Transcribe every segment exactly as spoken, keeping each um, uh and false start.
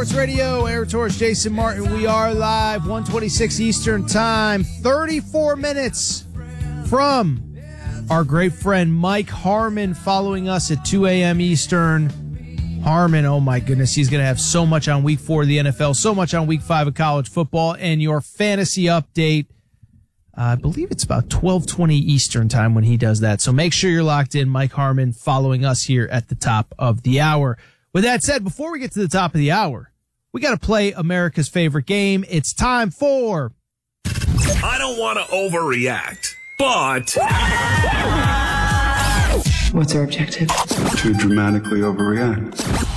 Sports Radio, Air Torres, Jason Martin. We are live, one twenty-six Eastern Time, thirty-four minutes from our great friend Mike Harmon following us at two a.m. Eastern. Harmon, oh my goodness, he's going to have so much on week four of the N F L, so much on week five of college football, and your fantasy update. Uh, I believe it's about twelve twenty Eastern Time when he does that. So make sure you're locked in. Mike Harmon following us here at the top of the hour. With that said, before we get to the top of the hour, we got to play America's favorite game. It's time for... I don't want to overreact, but... What's our objective? To dramatically overreact.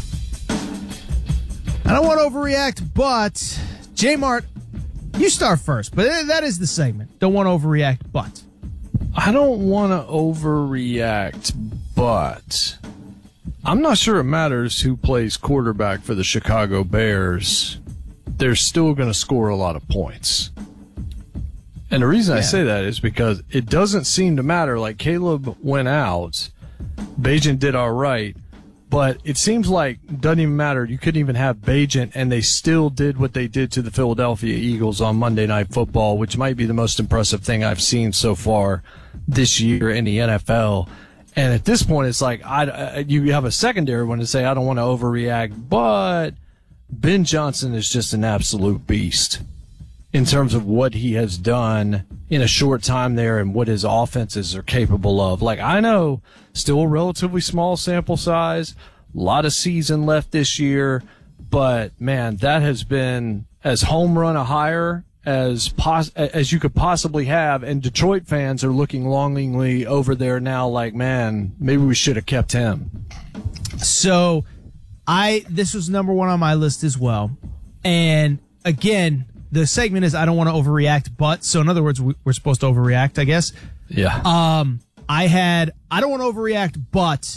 I don't want to overreact, but... J-Mart, you start first, but that is the segment. Don't want to overreact, but... I don't want to overreact, but... I'm not sure it matters who plays quarterback for the Chicago Bears. They're still going to score a lot of points. And the reason yeah. I say that is because it doesn't seem to matter. Like, Caleb went out, Bagent did all right, but it seems like it doesn't even matter. You couldn't even have Bagent, and they still did what they did to the Philadelphia Eagles on Monday Night Football, which might be the most impressive thing I've seen so far this year in the N F L. And at this point, it's like I, I, you have a secondary one to say, I don't want to overreact, but Ben Johnson is just an absolute beast in terms of what he has done in a short time there and what his offenses are capable of. Like, I know, still a relatively small sample size, a lot of season left this year, but, man, that has been as home run a higher as pos- as you could possibly have, and Detroit fans are looking longingly over there now like, man, maybe we should have kept him. So, I this was number one on my list as well. And, again, the segment is I don't want to overreact, but, so in other words, we're supposed to overreact, I guess. Yeah. Um, I had, I don't want to overreact, but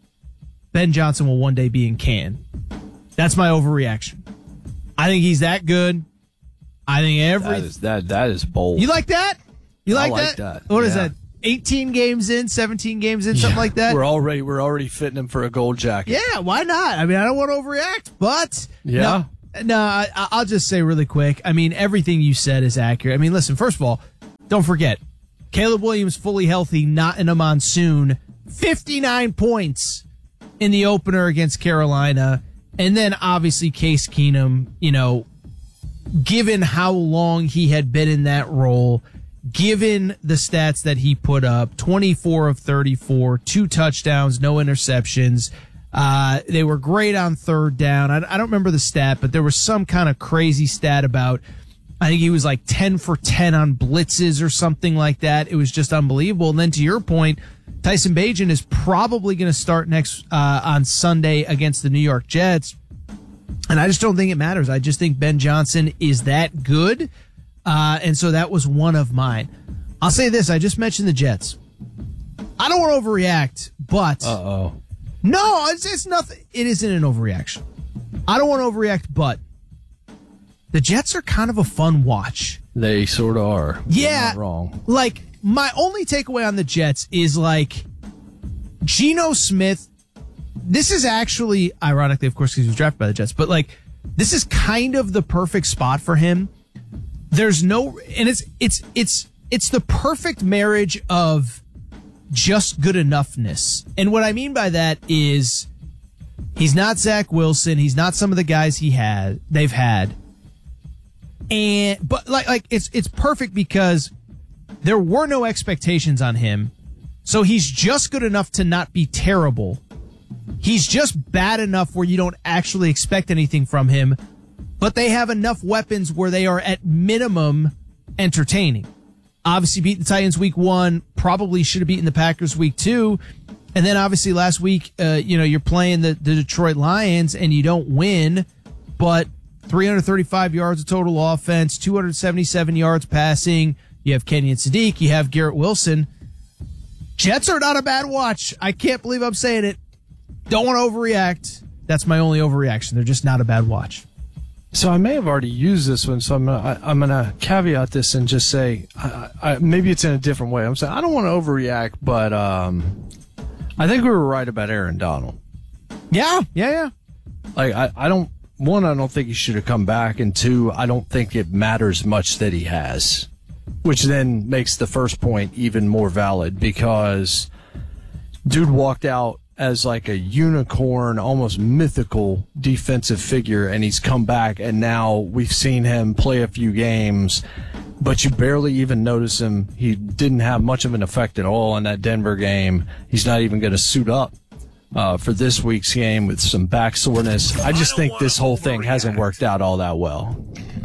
Ben Johnson will one day be in Canton. That's my overreaction. I think he's that good. I think every that is, that, that is bold. You like that? You like, I like that? that. What is yeah. that? eighteen games in, seventeen games in, something yeah. like that? We're already we're already fitting him for a gold jacket. Yeah, why not? I mean, I don't want to overreact, but yeah. No, no I, I'll just say really quick. I mean, everything you said is accurate. I mean, listen, first of all, don't forget, Caleb Williams fully healthy, not in a monsoon, fifty-nine points in the opener against Carolina, and then obviously Case Keenum, you know, given how long he had been in that role, given the stats that he put up, twenty-four of thirty-four, two touchdowns, no interceptions. Uh, they were great on third down. I, I don't remember the stat, but there was some kind of crazy stat about, I think he was like ten for ten on blitzes or something like that. It was just unbelievable. And then to your point, Tyson Bagent is probably going to start next uh, on Sunday against the New York Jets. And I just don't think it matters. I just think Ben Johnson is that good. Uh, and so that was one of mine. I'll say this. I just mentioned the Jets. I don't want to overreact, but... Uh-oh. No, it's, it's nothing. It isn't an overreaction. I don't want to overreact, but the Jets are kind of a fun watch. They sort of are. Yeah. Not wrong. Like, my only takeaway on the Jets is, like, Geno Smith... This is actually, ironically, of course, because he was drafted by the Jets, but like, this is kind of the perfect spot for him. There's no, and it's, it's, it's, it's the perfect marriage of just good enoughness. And what I mean by that is he's not Zach Wilson. He's not some of the guys he had, they've had. And, but like, like it's, it's perfect because there were no expectations on him. So he's just good enough to not be terrible. He's just bad enough where you don't actually expect anything from him, but they have enough weapons where they are at minimum entertaining. Obviously beat the Titans week one, probably should have beaten the Packers week two. And then obviously last week, uh, you know, you're playing the, the Detroit Lions and you don't win, but three hundred thirty-five yards of total offense, two hundred seventy-seven yards passing. You have Kenyon Sadiq. You have Garrett Wilson. Jets are not a bad watch. I can't believe I'm saying it. Don't want to overreact. That's my only overreaction. They're just not a bad watch. So I may have already used this one, so I'm gonna, I, I'm going to caveat this and just say, I, I, maybe it's in a different way. I'm saying I don't want to overreact, but um, I think we were right about Aaron Donald. Yeah, yeah, yeah. Like I, I don't one, I don't think he should have come back, and two, I don't think it matters much that he has, which then makes the first point even more valid because dude walked out as like a unicorn, almost mythical defensive figure, and he's come back, and now we've seen him play a few games, but you barely even notice him. He didn't have much of an effect at all in that Denver game. He's not even going to suit up uh, for this week's game with some back soreness. I just think this whole thing hasn't worked out all that well.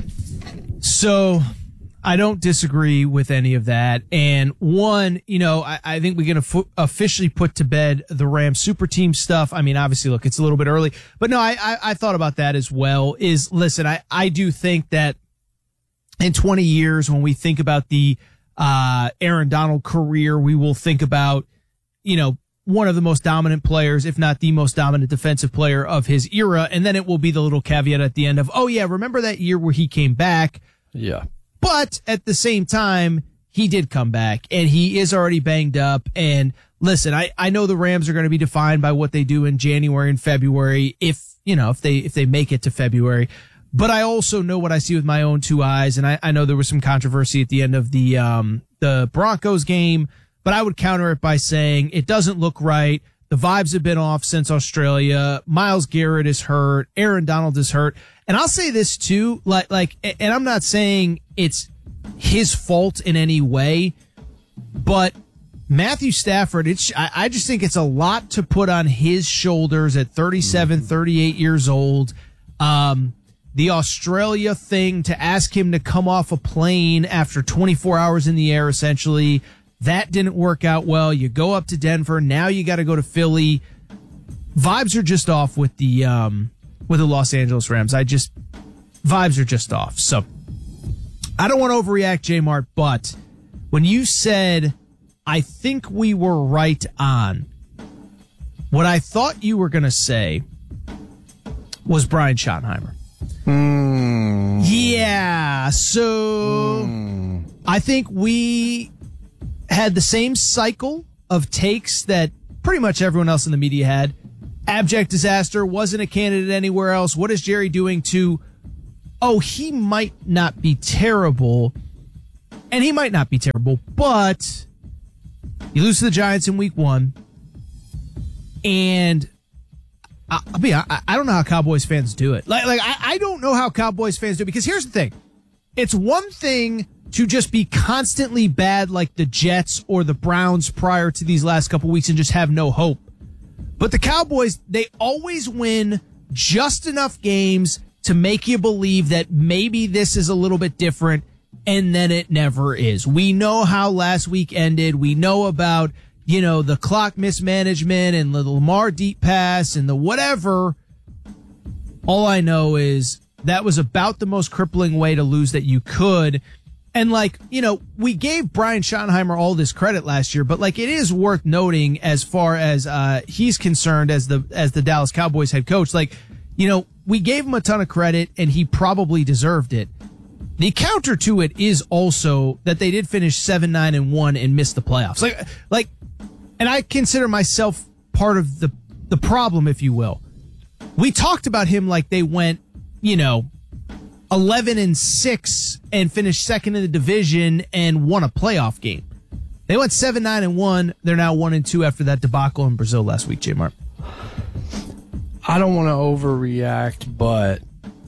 So I don't disagree with any of that. And one, you know, I, I think we're going to f- officially put to bed the Rams super team stuff. I mean, obviously, look, it's a little bit early, but no, I, I, I thought about that as well. Is listen, I, I do think that in twenty years, when we think about the uh, Aaron Donald career, we will think about, you know, one of the most dominant players, if not the most dominant defensive player of his era. And then it will be the little caveat at the end of, oh yeah, remember that year where he came back? Yeah. But at the same time, he did come back, and he is already banged up. And listen, I, I know the Rams are going to be defined by what they do in January and February, if, you know, if they, if they make it to February. But I also know what I see with my own two eyes, and I, I know there was some controversy at the end of the, um, the Broncos game, but I would counter it by saying it doesn't look right. The vibes have been off since Australia. Myles Garrett is hurt. Aaron Donald is hurt. And I'll say this too, like, like, and I'm not saying it's his fault in any way, but Matthew Stafford, it's, I, I just think it's a lot to put on his shoulders at thirty-seven, thirty-eight years old. Um, the Australia thing, to ask him to come off a plane after twenty-four hours in the air, essentially, that didn't work out well. You go up to Denver. Now you got to go to Philly. Vibes are just off with the, um, with the Los Angeles Rams. I just, vibes are just off. So I don't want to overreact, J-Mart, but when you said, I think we were right on, what I thought you were going to say was Brian Schottenheimer. Mm. Yeah. So mm. I think we had the same cycle of takes that pretty much everyone else in the media had. Abject disaster, wasn't a candidate anywhere else. What is Jerry doing to, oh, he might not be terrible, and he might not be terrible, but you lose to the Giants in week one, and I'll be I, I don't know how Cowboys fans do it. Like, like I, I don't know how Cowboys fans do it, because here's the thing. It's one thing to just be constantly bad like the Jets or the Browns prior to these last couple weeks and just have no hope. But the Cowboys, they always win just enough games to make you believe that maybe this is a little bit different, and then it never is. We know how last week ended. We know about, you know, the clock mismanagement and the Lamar deep pass and the whatever. All I know is that was about the most crippling way to lose that you could. And, like, you know, we gave Brian Schottenheimer all this credit last year, but, like, it is worth noting as far as uh, he's concerned as the as the Dallas Cowboys head coach. Like, you know, we gave him a ton of credit, and he probably deserved it. The counter to it is also that they did finish seven nine and one and miss the playoffs. Like, like, and I consider myself part of the the problem, if you will. We talked about him like they went, you know, eleven and six and finished second in the division and won a playoff game. They went seven nine and one. They're now one and two after that debacle in Brazil last week, J-Mart. I don't want to overreact, but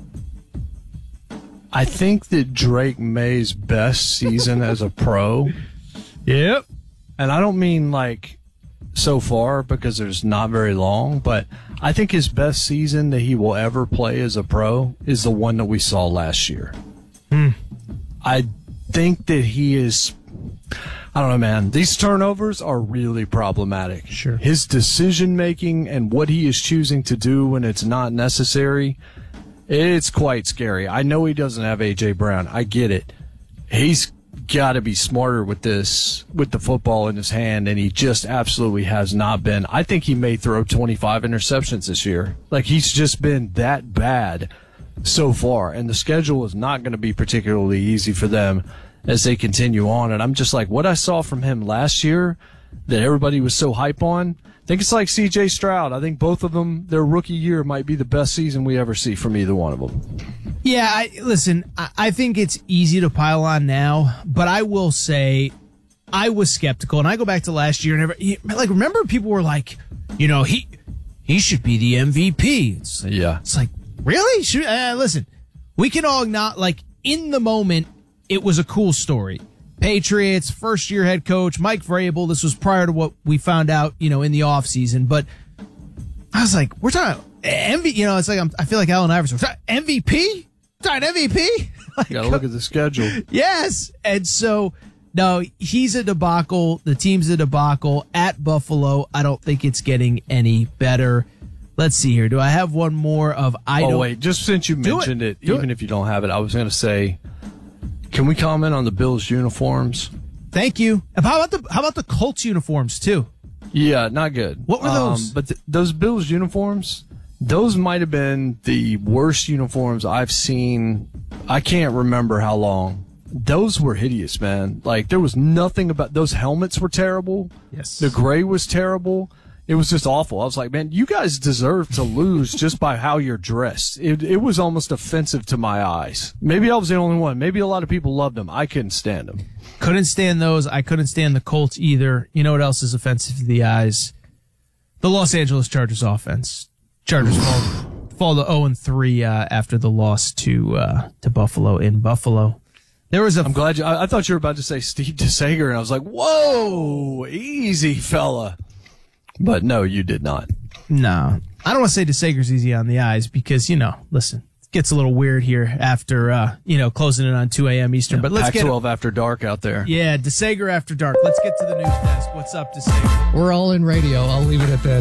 I think that Drake May's best season as a pro. Yep. And I don't mean like so far, because there's not very long, but I think his best season that he will ever play as a pro is the one that we saw last year. Hmm. I think that he is, I don't know, man. These turnovers are really problematic. Sure. His decision making and what he is choosing to do when it's not necessary, it's quite scary. I know he doesn't have A J Brown. I get it. He's got to be smarter with this, with the football in his hand, and he just absolutely has not been. I think he may throw twenty-five interceptions this year. Like, he's just been that bad so far, and the schedule is not going to be particularly easy for them as they continue on. And I'm just like, what I saw from him last year that everybody was so hype on, think it's like C J Stroud. I think both of them, their rookie year might be the best season we ever see from either one of them. Yeah, I, listen, I, I think it's easy to pile on now, but I will say I was skeptical, and I go back to last year, and every, like, remember people were like, you know, he he should be the M V P. It's, Yeah. It's like, really? Should, uh, listen, we can all not, like, in the moment, it was a cool story. Patriots, first year head coach, Mike Vrabel. This was prior to what we found out, you know, in the offseason. But I was like, we're talking M V P, you know, it's like, I'm, I feel like Allen Iverson. We're talking M V P? We're talking M V P? Like, You got to look at the schedule. yes. And so, no, he's a debacle. The team's a debacle at Buffalo. I don't think it's getting any better. Let's see here. Do I have one more of I oh, don't wait. Just since you Do mentioned it. it, Do even it. if you don't have it, I was going to say, can we comment on the Bills' uniforms? Thank you. And how about the how about the Colts uniforms too? Yeah, not good. What were those? Um, but th- those Bills uniforms, those might have been the worst uniforms I've seen. I can't remember how long. Those were hideous, man. Like, there was nothing about those helmets were terrible. Yes. The gray was terrible. It was just awful. I was like, man, you guys deserve to lose just by how you're dressed. It, it was almost offensive to my eyes. Maybe I was the only one. Maybe a lot of people loved them. I couldn't stand them. Couldn't stand those. I couldn't stand the Colts either. You know what else is offensive to the eyes? The Los Angeles Chargers offense. Chargers fall, fall to oh and three uh, after the loss to uh, to Buffalo in Buffalo. There was a I'm glad you, I, I thought you were about to say Steve DeSager, and I was like, whoa, easy, fella. But no, you did not. no. I don't want to say DeSager's easy on the eyes because, you know, listen, it gets a little weird here after uh, you know, closing it on two a.m. Eastern. But let's Pac get twelve after dark out there. yeah, DeSager after dark. Let's get to the news desk. What's up, DeSager? We're all in radio. I'll leave it at that.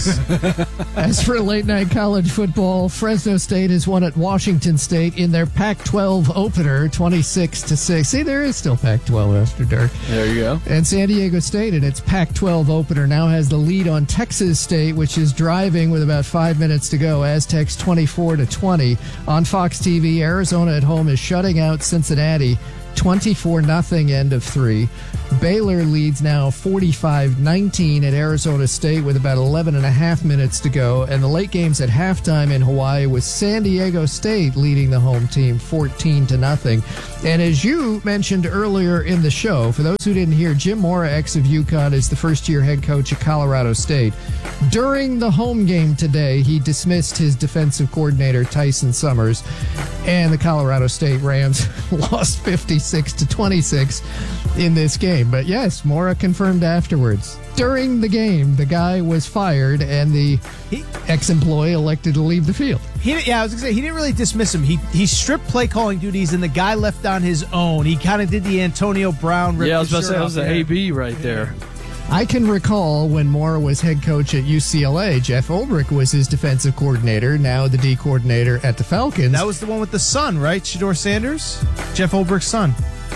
Yes. As for late night college football, Fresno State has won at Washington State in their Pac twelve opener, twenty-six to six. See, there is still Pac twelve after dark. There you go. And San Diego State in its Pac twelve opener now has the lead on Texas State, which is driving with about five minutes to go. Aztecs twenty-four to twenty. On Fox T V, Arizona at home is shutting out Cincinnati twenty-four nothing, end of three. Baylor leads now forty-five nineteen at Arizona State with about eleven and a half minutes to go. And the late games at halftime in Hawaii with San Diego State leading the home team fourteen to nothing. And as you mentioned earlier in the show, for those who didn't hear, Jim Mora, ex of UConn, is the first-year head coach at Colorado State. During the home game today, he dismissed his defensive coordinator, Tyson Summers, and the Colorado State Rams lost fifty-six to twenty-six in this game. But yes, Mora confirmed afterwards. During the game, the guy was fired, and the He- ex-employee elected to leave the field. He, yeah, I was gonna say he didn't really dismiss him. He he stripped play calling duties, and the guy left on his own. He kind of did the Antonio Brown. Yeah, I was about to his say, shirt that was off the there. A B right there. I can recall when Mora was head coach at U C L A, Jeff Ulbrich was his defensive coordinator, now the D coordinator at the Falcons. That was the one with the son, right? Shador Sanders, Jeff Ulbrich's son.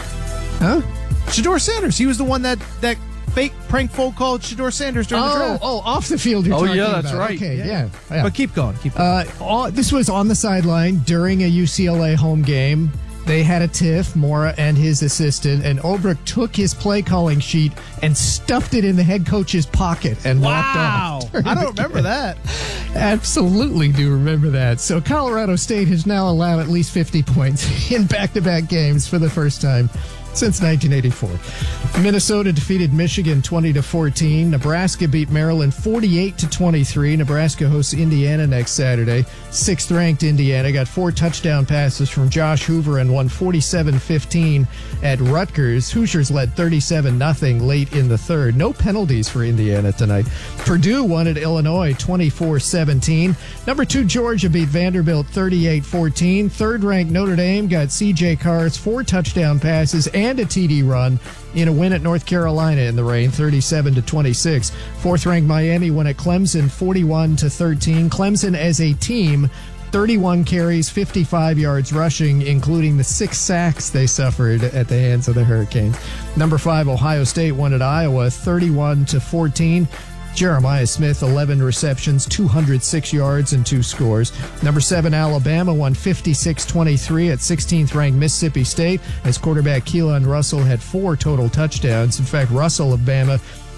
huh? Shador Sanders. He was the one that that fake prank phone called Shador Sanders during the Oh, draft. oh, off the field you're Oh, talking yeah, that's about. right. Okay, Yeah. yeah. yeah. But keep going, keep going. Uh, all, this was on the sideline during a U C L A home game. They had a tiff, Mora and his assistant, and Ulbrich took his play calling sheet and stuffed it in the head coach's pocket and walked wow, off. I don't remember that. Absolutely do remember that. So Colorado State has now allowed at least fifty points in back-to-back games for the first time since nineteen eighty-four. Minnesota defeated Michigan twenty to fourteen. Nebraska beat Maryland forty-eight to twenty-three. Nebraska hosts Indiana next Saturday. Sixth-ranked Indiana got four touchdown passes from Josh Hoover and won forty-seven fifteen at Rutgers. Hoosiers led thirty-seven nothing late in the third. No penalties for Indiana tonight. Purdue won at Illinois twenty-four seventeen. Number two Georgia beat Vanderbilt thirty-eight fourteen. Third-ranked Notre Dame got C J Carr's four touchdown passes and a T D run in a win at North Carolina in the rain, thirty-seven to twenty-six. Fourth-ranked Miami won at Clemson, forty-one to thirteen. Clemson as a team, thirty-one carries, fifty-five yards rushing, including the six sacks they suffered at the hands of the Hurricanes. Number five, Ohio State won at Iowa, thirty-one to fourteen. Jeremiah Smith, eleven receptions, two hundred six yards, and two scores. Number seven, Alabama won fifty-six twenty-three at sixteenth-ranked Mississippi State as quarterback Keelan Russell had four total touchdowns. In fact, Russell of Bama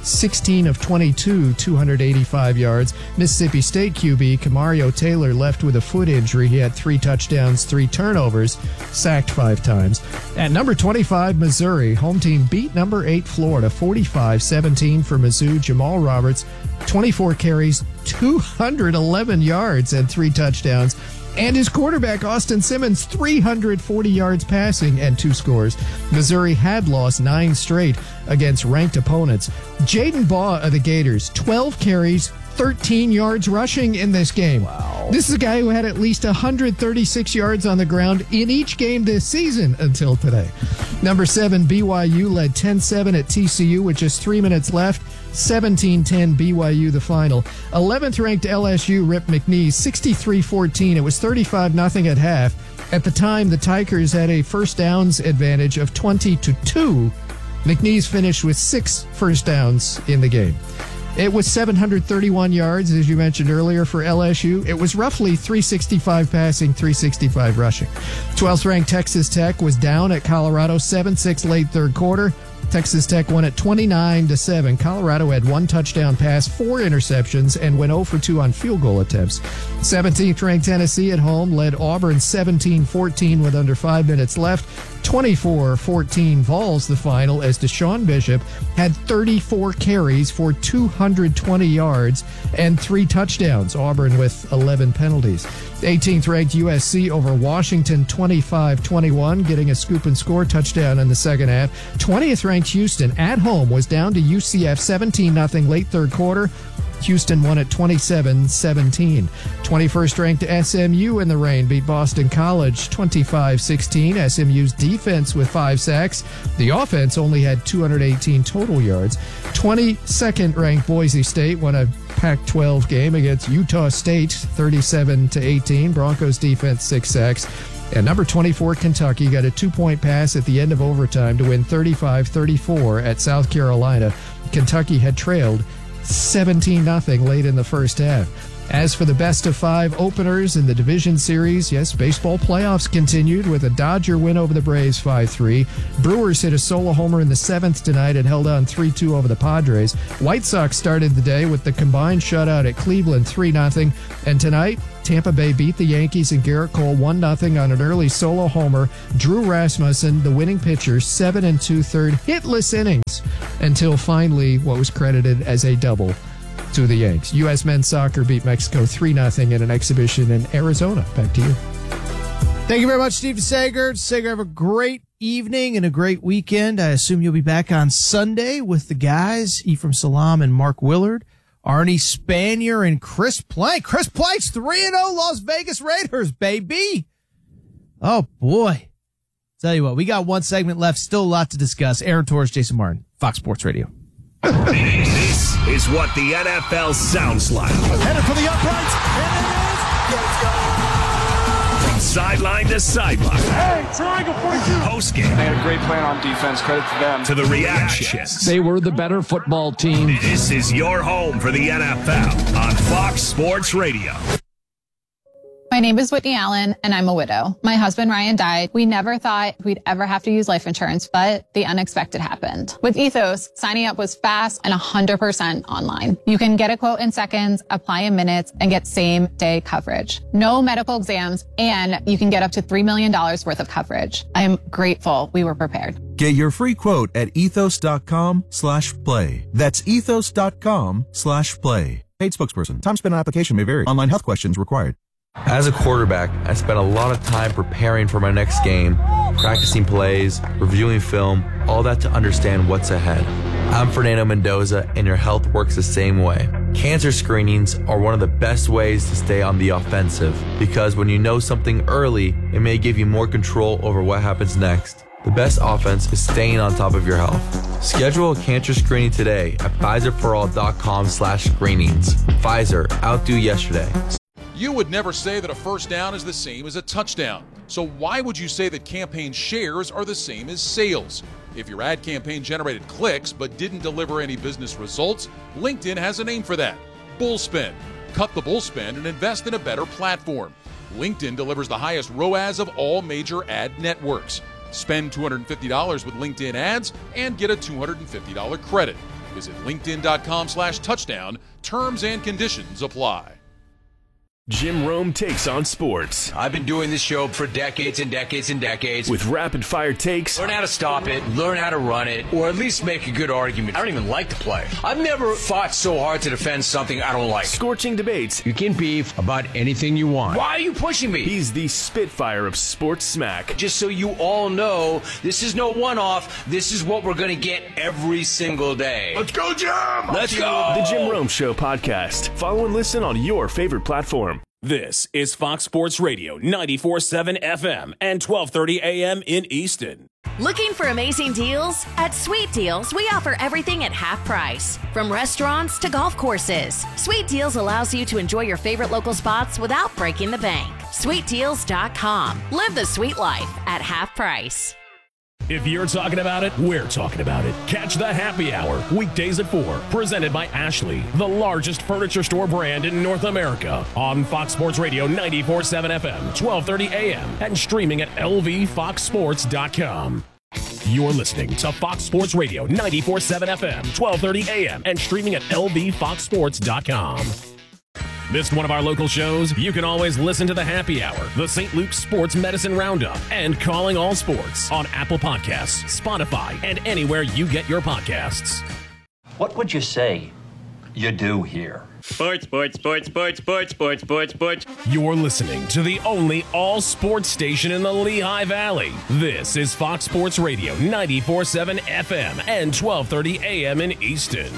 sixteen of twenty-two, two hundred eighty-five yards. Mississippi State Q B Kamario Taylor left with a foot injury. He had three touchdowns, three turnovers, sacked five times. At number twenty-five, Missouri, home team beat number eight Florida, forty-five seventeen for Mizzou. Jamal Roberts, twenty-four carries, two hundred eleven yards, and three touchdowns. And his quarterback, Austin Simmons, three hundred forty yards passing and two scores. Missouri had lost nine straight against ranked opponents. Jaden Baugh of the Gators, twelve carries, thirteen yards rushing in this game. Wow. This is a guy who had at least one hundred thirty-six yards on the ground in each game this season until today. Number seven, B Y U led ten seven at T C U with just three minutes left. seventeen ten B Y U the final. eleventh ranked L S U ripped McNeese sixty-three fourteen. It was thirty-five nothing at half. At the time, the Tigers had a first downs advantage of twenty to two. McNeese finished with six first downs in the game. It was seven hundred thirty-one yards, as you mentioned earlier, for L S U. It was roughly three sixty-five passing, three sixty-five rushing. twelfth ranked Texas Tech was down at Colorado seven six late third quarter. Texas Tech won at twenty-nine to seven. Colorado had one touchdown pass, four interceptions, and went zero for two on field goal attempts. seventeenth ranked Tennessee at home led Auburn seventeen fourteen with under five minutes left. twenty-four fourteen Vols the final as Deshaun Bishop had thirty-four carries for two hundred twenty yards and three touchdowns. Auburn with eleven penalties. eighteenth ranked U S C over Washington twenty-five twenty-one, getting a scoop and score touchdown in the second half. twentieth ranked Houston at home was down to U C F seventeen nothing late third quarter. Houston won at twenty-seven seventeen. twenty-first ranked S M U in the rain beat Boston College twenty-five sixteen. S M U's defense with five sacks. The offense only had two hundred eighteen total yards. twenty-second ranked Boise State won a Pac twelve game against Utah State thirty-seven to eighteen. Broncos defense six sacks. And number twenty-four, Kentucky, got a two-point pass at the end of overtime to win thirty-five thirty-four at South Carolina. Kentucky had trailed seventeen nothing late in the first half. As for the best of five openers in the division series, yes, baseball playoffs continued with a Dodger win over the Braves five three. Brewers hit a solo homer in the seventh tonight and held on three two over the Padres. White Sox started the day with the combined shutout at Cleveland three nothing. And tonight, Tampa Bay beat the Yankees and Garrett Cole one nothing on an early solo homer. Drew Rasmussen, the winning pitcher, seven and two-third hitless innings until finally what was credited as a double to the Yanks. U S men's soccer beat Mexico three nothing in an exhibition in Arizona. Back to you. Thank you very much, Steve Sager. Sager, have a great evening and a great weekend. I assume you'll be back on Sunday with the guys, Ephraim Salam and Mark Willard, Arnie Spanier and Chris Plank. Chris Plank's three and oh Las Vegas Raiders, baby. Oh, boy. Tell you what, we got one segment left. Still a lot to discuss. Aaron Torres, Jason Martin, Fox Sports Radio. This is what the N F L sounds like. Headed for the uprights, and it is. Let's go. From sideline to sideline. Hey, triangle forty-two. Post game. They had a great plan on defense. Credit to them. To the reactions. They were the better football team. This is your home for the N F L on Fox Sports Radio. My name is Whitney Allen, and I'm a widow. My husband, Ryan, died. We never thought we'd ever have to use life insurance, but the unexpected happened. With Ethos, signing up was fast and one hundred percent online. You can get a quote in seconds, apply in minutes, and get same-day coverage. No medical exams, and you can get up to three million dollars worth of coverage. I am grateful we were prepared. Get your free quote at ethos.com slash play. That's ethos.com slash play. Paid spokesperson. Time spent on application may vary. Online health questions required. As a quarterback, I spent a lot of time preparing for my next game, practicing plays, reviewing film, all that to understand what's ahead. I'm Fernando Mendoza, and your health works the same way. Cancer screenings are one of the best ways to stay on the offensive, because when you know something early, it may give you more control over what happens next. The best offense is staying on top of your health. Schedule a cancer screening today at Pfizerforall.com slash screenings. Pfizer, outdo yesterday. You would never say that a first down is the same as a touchdown. So why would you say that campaign shares are the same as sales? If your ad campaign generated clicks but didn't deliver any business results, LinkedIn has a name for that. Bullspend. Cut the bullspend and invest in a better platform. LinkedIn delivers the highest R O A S of all major ad networks. Spend two hundred fifty dollars with LinkedIn ads and get a two hundred fifty dollars credit. Visit linkedin.com slash touchdown. Terms and conditions apply. Jim Rome takes on sports. I've been doing this show for decades and decades and decades. With rapid-fire takes. Learn how to stop it, learn how to run it, or at least make a good argument. I don't even like the play. I've never fought so hard to defend something I don't like. Scorching debates. You can beef about anything you want. Why are you pushing me? He's the Spitfire of sports smack. Just so you all know, this is no one-off. This is what we're going to get every single day. Let's go, Jim! Let's go! The Jim Rome Show podcast. Follow and listen on your favorite platform. This is Fox Sports Radio, ninety-four point seven F M and twelve thirty A M in Easton. Looking for amazing deals? At Sweet Deals, we offer everything at half price. From restaurants to golf courses, Sweet Deals allows you to enjoy your favorite local spots without breaking the bank. sweet deals dot com. Live the sweet life at half price. If you're talking about it, we're talking about it. Catch the Happy Hour, weekdays at four, presented by Ashley, the largest furniture store brand in North America, on Fox Sports Radio ninety-four point seven F M, twelve thirty A M, and streaming at L V fox sports dot com. You're listening to Fox Sports Radio ninety-four point seven F M, twelve thirty A M, and streaming at L V fox sports dot com. Missed one of our local shows? You can always listen to the Happy Hour, the Saint Luke's Sports Medicine Roundup, and Calling All Sports on Apple Podcasts, Spotify, and anywhere you get your podcasts. What would you say you do here? Sports, sports, sports, sports, sports, sports, sports, sports. You're listening to the only all-sports station in the Lehigh Valley. This is Fox Sports Radio, ninety-four point seven F M and twelve thirty A M in Easton.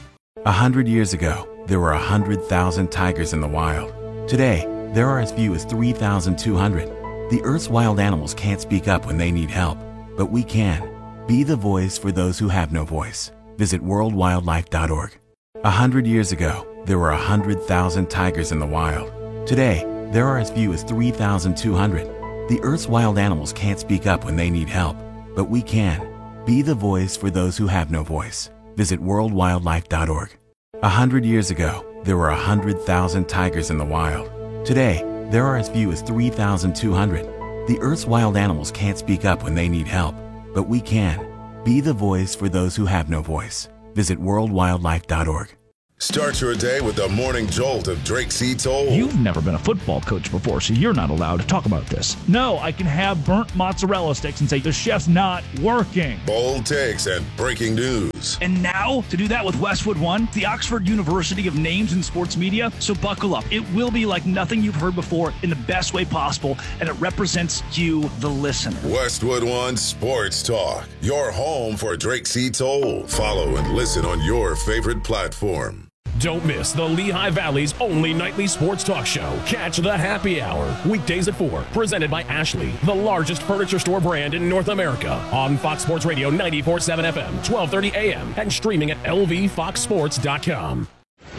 A hundred years ago, there were a hundred thousand tigers in the wild. Today, there are as few as three thousand two hundred. The Earth's wild animals can't speak up when they need help, but we can. Be the voice for those who have no voice. Visit world wildlife dot org. A hundred years ago, there were a hundred thousand tigers in the wild. Today, there are as few as three thousand two hundred. The Earth's wild animals can't speak up when they need help, but we can. Be the voice for those who have no voice. Visit world wildlife dot org. A hundred years ago, there were a hundred thousand tigers in the wild. Today, there are as few as three thousand two hundred. The Earth's wild animals can't speak up when they need help, but we can. Be the voice for those who have no voice. Visit world wildlife dot org. Start your day with the morning jolt of Drake C. Toll. You've never been a football coach before, so you're not allowed to talk about this. No, I can have burnt mozzarella sticks and say, the chef's not working. Bold takes and breaking news. And now, to do that with Westwood One, the Oxford University of Names in Sports Media, so buckle up. It will be like nothing you've heard before in the best way possible, and it represents you, the listener. Westwood One Sports Talk, your home for Drake C. Toll. Follow and listen on your favorite platform. Don't miss the Lehigh Valley's only nightly sports talk show. Catch the Happy Hour, weekdays at four, presented by Ashley, the largest furniture store brand in North America, on Fox Sports Radio ninety-four point seven F M, twelve thirty A M, and streaming at L V fox sports dot com.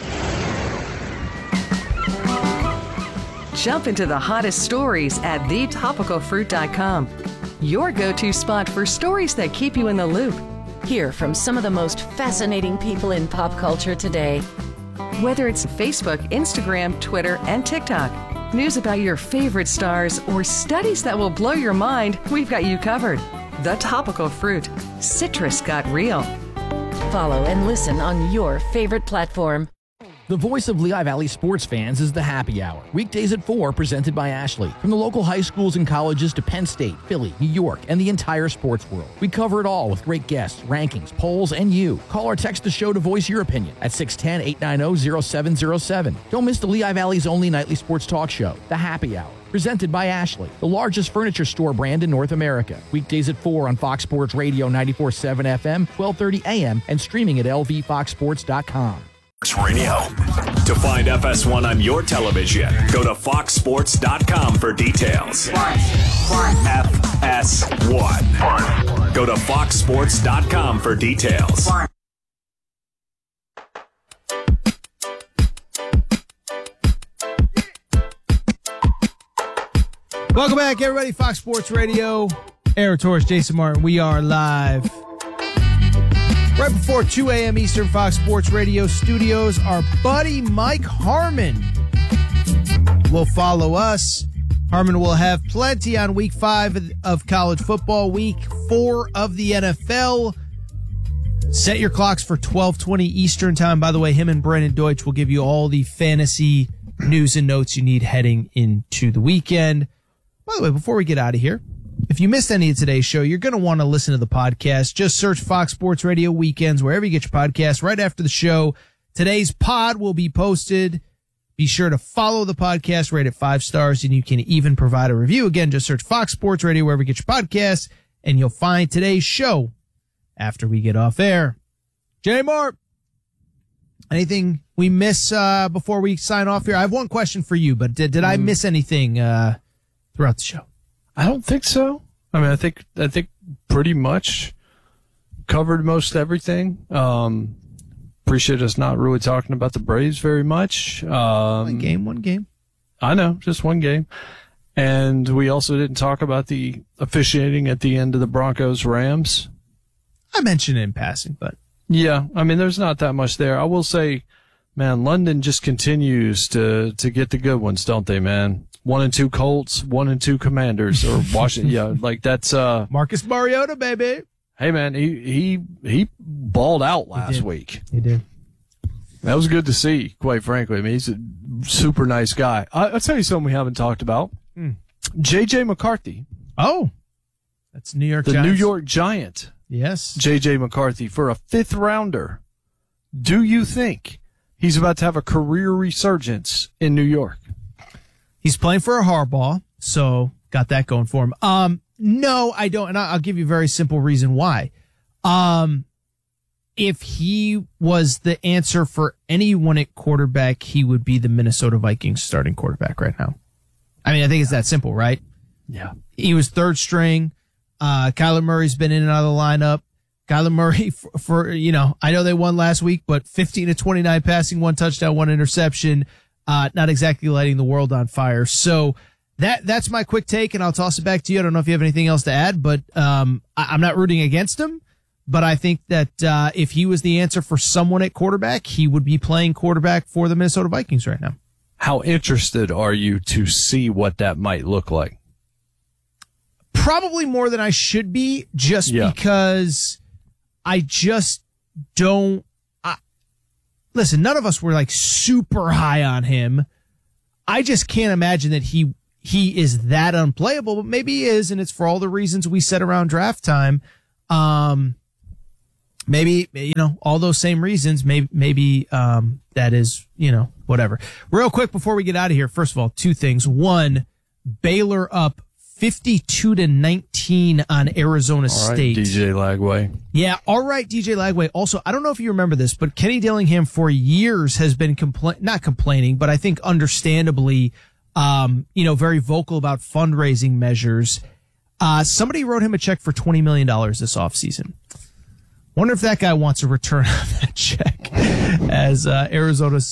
Jump into the hottest stories at the topical fruit dot com. Your go-to spot for stories that keep you in the loop. Hear from some of the most fascinating people in pop culture today. Whether it's Facebook, Instagram, Twitter, and TikTok, news about your favorite stars, or studies that will blow your mind, we've got you covered. The Topical Fruit. Citrus got real. Follow and listen on your favorite platform. The voice of Lehigh Valley sports fans is the Happy Hour, weekdays at four, presented by Ashley. From the local high schools and colleges to Penn State, Philly, New York, and the entire sports world. We cover it all with great guests, rankings, polls, and you. Call or text the show to voice your opinion at six one zero, eight nine zero, zero seven zero seven. Don't miss the Lehigh Valley's only nightly sports talk show, The Happy Hour, presented by Ashley, the largest furniture store brand in North America. Weekdays at four on Fox Sports Radio ninety-four point seven F M, twelve thirty A M, and streaming at L V fox sports dot com. Radio. To find F S one on your television, go to fox sports dot com for details. F S one. Go to fox sports dot com for details. Welcome back, everybody. Fox Sports Radio. Aaron Torres, Jason Martin. We are live. Right before two A M Eastern, Fox Sports Radio studios, our buddy Mike Harmon will follow us. Harmon will have plenty on week five of college football, week four of the N F L. Set your clocks for twelve twenty Eastern time. By the way, him and Brandon Deutsch will give you all the fantasy news and notes you need heading into the weekend. By the way, before we get out of here, if you missed any of today's show, you're going to want to listen to the podcast. Just search Fox Sports Radio Weekends wherever you get your podcasts. Right after the show, today's pod will be posted. Be sure to follow the podcast, rate it five stars, and you can even provide a review. Again, just search Fox Sports Radio wherever you get your podcasts, and you'll find today's show after we get off air. Jay Moore, anything we miss uh, before we sign off here? I have one question for you, but did, did I miss anything uh, throughout the show? I don't think so. I mean, I think I think pretty much covered most everything. Um, appreciate us not really talking about the Braves very much. Um, one game, one game. I know, just one game. And we also didn't talk about the officiating at the end of the Broncos-Rams. I mentioned it in passing, but yeah, I mean, there's not that much there. I will say, man, London just continues to to get the good ones, don't they, man? One and two Colts, one and two Commanders, or Washington. Yeah, like that's uh Marcus Mariota, baby. Hey, man, he he he balled out last he week. He did. That was good to see, quite frankly. I mean, he's a super nice guy. I, I'll tell you something we haven't talked about. Hmm. J J McCarthy. Oh, that's New York The Giants. New York Giant. Yes. J J McCarthy for a fifth rounder. Do you think he's about to have a career resurgence in New York? He's playing for a Harbaugh, so got that going for him. Um, no, I don't, and I'll give you a very simple reason why. Um, if he was the answer for anyone at quarterback, he would be the Minnesota Vikings starting quarterback right now. I mean, I think it's that simple, right? Yeah. He was third string. Uh, Kyler Murray's been in and out of the lineup. Kyler Murray, for, for you know, I know they won last week, but fifteen to twenty-nine passing, one touchdown, one interception. Uh, not exactly lighting the world on fire. So that, that's my quick take, and I'll toss it back to you. I don't know if you have anything else to add, but, um, I, I'm not rooting against him, but I think that, uh, if he was the answer for someone at quarterback, he would be playing quarterback for the Minnesota Vikings right now. How interested are you to see what that might look like? Probably more than I should be, just Yeah. because I just don't. Listen, none of us were like super high on him. I just can't imagine that he he is that unplayable, but maybe he is, and it's for all the reasons we said around draft time. Um, maybe, you know, all those same reasons. Maybe maybe um, that is, you know, whatever. Real quick before we get out of here, first of all, two things. One, Baylor up fifty-two to nineteen on Arizona All right, State. D J Lagway. Yeah, all right, D J Lagway. Also, I don't know if you remember this, but Kenny Dillingham for years has been compla- not complaining, but I think understandably, um, you know, very vocal about fundraising measures. Uh, somebody wrote him a check for twenty million dollars this offseason. Wonder if that guy wants a return on that check as uh, Arizona's